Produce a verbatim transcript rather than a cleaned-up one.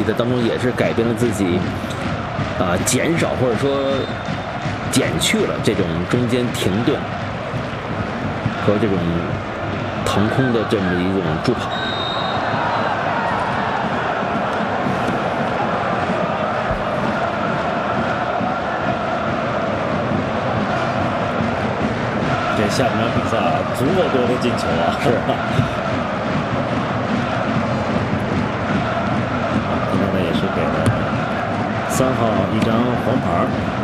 比赛当中也是改变了自己，啊、呃，减少或者说减去了这种中间停顿和这种腾空的这么一种助跑。 这下半场比赛啊，足够多的进球啊！ 是。 现在呢也是给了三号一张黄牌。